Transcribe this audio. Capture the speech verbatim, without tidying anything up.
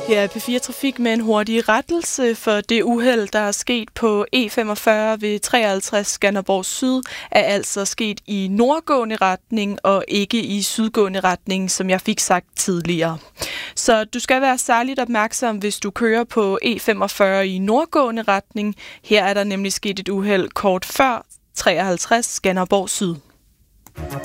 Ja, P fire Trafik med en hurtig rettelse for det uheld, der er sket på E femogfyrre ved treoghalvtreds Skanderborg Syd, er altså sket i nordgående retning og ikke i sydgående retning, som jeg fik sagt tidligere. Så du skal være særligt opmærksom, hvis du kører på E femogfyrre i nordgående retning. Her er der nemlig sket et uheld kort før treoghalvtreds Skanderborg Syd.